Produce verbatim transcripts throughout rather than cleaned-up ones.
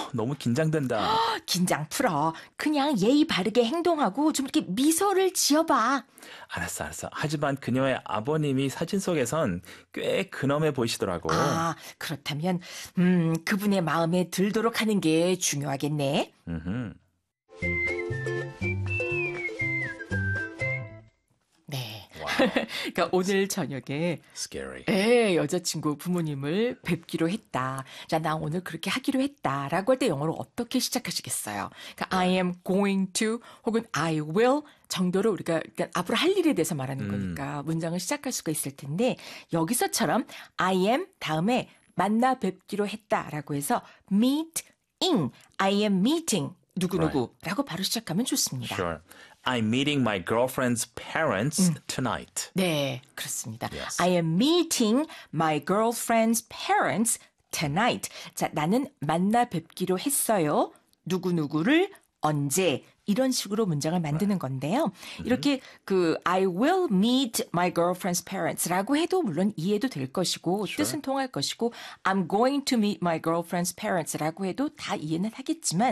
너무 긴장된다. 긴장 풀어. 그냥 예의 바르게 행동하고 좀 이렇게 미소를 지어봐. 알았어, 알았어. 하지만 그녀의 아버님이 사진 속에선 꽤 근엄해 보이시더라고. 아, 그렇다면 음, 그분의 마음에 들도록 하는 게 중요하겠네. 음흠. 네. 와우. 그러니까 오늘 저녁에 Scary. 에, 여자친구 부모님을 뵙기로 했다. 자, 나 오늘 그렇게 하기로 했다. 라고 할 때 영어로 어떻게 시작하시겠어요? 그러니까 I am going to 혹은 I will 정도로 우리가 그러니까 앞으로 할 일에 대해서 말하는 음. 거니까 문장을 시작할 수가 있을 텐데 여기서처럼 I am 다음에 만나 뵙기로 했다라고 해서 meeting, I am meeting 누구누구라고 바로 시작하면 좋습니다. Sure. I'm meeting my girlfriend's parents tonight. 네, 그렇습니다. Yes. I am meeting my girlfriend's parents tonight. 자, 나는 만나 뵙기로 했어요. 누구누구를 언제 이런 식으로 문장을 만드는 건데요. 이렇게 그 I will meet my girlfriend's parents라고 해도 물론 이해도 될 것이고 Sure. 뜻은 통할 것이고 I'm going to meet my girlfriend's parents라고 해도 다 이해는 하겠지만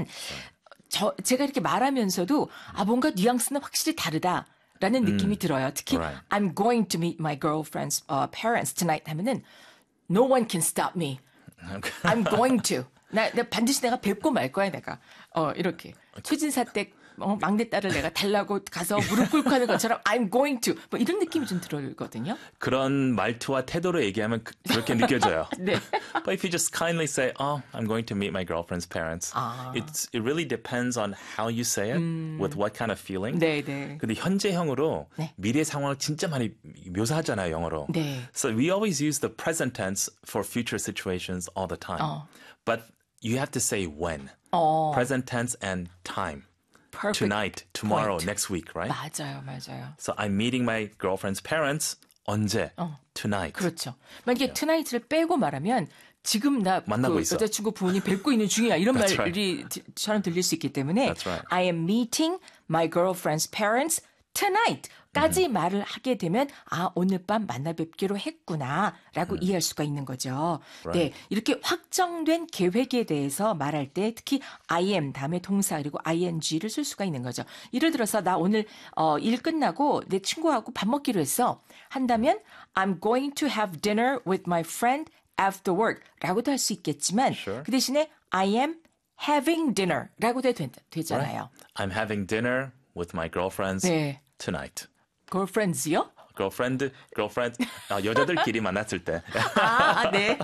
저 제가 이렇게 말하면서도 아 뭔가 뉘앙스는 확실히 다르다라는 느낌이 들어요. 특히 Right. I'm going to meet my girlfriend's uh, parents tonight 하면은 No one can stop me. I'm going to. 나, 나 반드시 내가 뵙고 말 거야 내가. 어 이렇게 최진사 때 어, 막내딸을 내가 달라고 가서 무릎 꿇고 하는 것처럼 I'm going to 뭐 이런 느낌이 좀 들거든요. 그런 말투와 태도로 얘기하면 그, 그렇게 느껴져요. 네. But if you just kindly say, "Oh, I'm going to meet my girlfriend's parents," 아. it's it really depends on how you say it, with what kind of feeling. 네, 네. 근데 현재형으로 네. 미래 상황을 진짜 많이 묘사하잖아요, 영어로. 네. So we always use the present tense for future situations all the time. 어. But you have to say when. 어. Present tense and time. Perfect Tonight, tomorrow, point. next week, right? 맞아요, 맞아요. So I'm meeting my girlfriend's parents 언제? 어. Tonight. 그렇죠. 만약에 tonight를 빼고 말하면 지금 나 만나고 그 있어. 여자친구 부모님 뵙고 있는 중이야. 이런 That's 말이처럼 들릴 수 있기 때문에 That's right. I am meeting my girlfriend's parents tonight 까지 말을 하게 되면 아 오늘 밤 만나 뵙기로 했구나라고 이해할 수가 있는 거죠. Right. 네, 이렇게 확정된 계획에 대해서 말할 때 특히 I am 다음에 동사 그리고 ing를 쓸 수가 있는 거죠. 예를 들어서 나 오늘 어, 일 끝나고 내 친구하고 밥 먹기로 했어. 한다면 I'm going to have dinner with my friend after work 라고도 할 수 있겠지만 Sure. 그 대신에 I am having dinner 라고도 되, 되잖아요. I'm having dinner with my girlfriends 네. tonight. girlfriends요? girlfriend, girlfriend. 아, 여자들끼리 만났을 때. 아, 아, 네.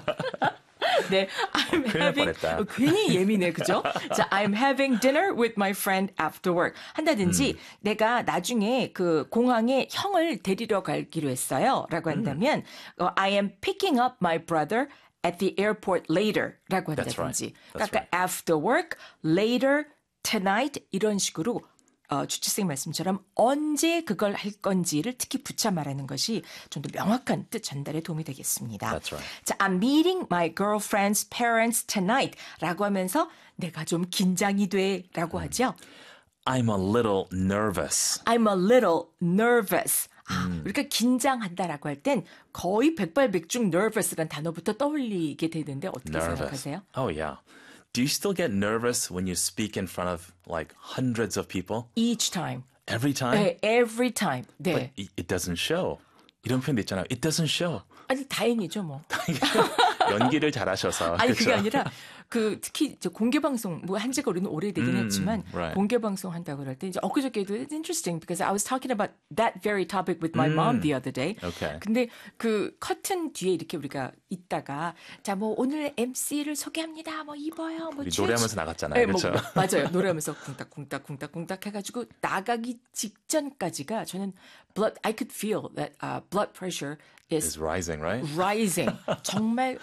네, I'm 큰일 날 having 뻔했다. 어, 괜히 예민해, 그죠? 자, I'm having dinner with my friend after work. 한다든지 음. 내가 나중에 그 공항에 형을 데리러 가기로 했어요.라고 한다면 어, I am picking up my brother at the airport later.라고 That's 한다든지. right. That's 그러니까 after work, later, tonight 이런 식으로. 어, 주치생 말씀처럼 언제 그걸 할 건지를 특히 붙여 말하는 것이 좀 더 명확한 뜻 전달에 도움이 되겠습니다. That's right. 자, I'm meeting my girlfriend's parents tonight 라고 하면서 내가 좀 긴장이 돼 라고 하죠. I'm a little nervous. I'm a little nervous. 아, 우리가 긴장한다라고 할 땐 거의 백발백중 nervous라는 단어부터 떠올리게 되는데 어떻게 Nervous. 생각하세요? Oh, yeah. Do you still get nervous when you speak in front of like hundreds of people? Each time. Every time? 네, every time. 네. It, it doesn't show. 이런 표현도 있잖아요. It doesn't show. 아니 다행이죠 뭐. 연기를 잘하셔서. 아니 그쵸? 그게 아니라 그 특히 저 공개 방송 뭐 한지가 우리는 오래되긴 음, 했지만 right. 공개 방송 한다고 그럴 때 이제 엊그저께도 it's interesting because I was talking about that very topic with my mom the other day. Okay. 근데 그 커튼 뒤에 이렇게 우리가 있다가 자 뭐 오늘 엠씨를 소개합니다. 뭐 입어요. 뭐 우리 주- 노래하면서 나갔잖아요. 네, 뭐, 그렇죠? 맞아요. 노래하면서 쿵딱쿵딱쿵딱쿵딱 해가지고 나가기 직전까지가 저는 blood I could feel that uh, blood pressure is It's rising, right? rising. 정말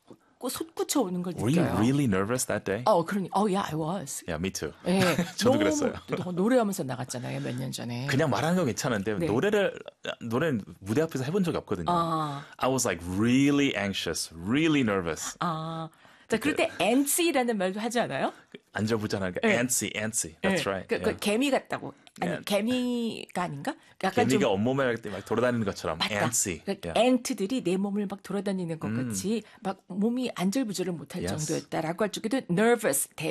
솟구쳐 오는 걸 Were you 느껴요. really nervous that day? 어, 그러니, oh yeah, I was. Yeah, me too. 예, 저도 너무 그랬어요. 너- 노래하면서 나갔잖아요, 몇 년 전에. 그냥 말하는 건 괜찮은데 네. 노래를 노래는 무대 앞에서 해본 적이 없거든요. 아. I was like really anxious, really nervous. 아, 자, 그럴 때 antsie라는 말도 하지 않아요? 앉아보잖아요. 네. antsy, antsy. That's 예, right. 그, 그 yeah. 개미 같다고. 아니, Yeah. 개미가 아닌가? 약간 개미가 좀 온몸에 막 돌아다니는 것처럼 맞다. antsy. 그러니까 Yeah. 앤트들이 내 몸을 막 돌아다니는 것 같이 막 몸이 안절부절을 못할 Yes. 정도였다라고 할 적에도 nervous,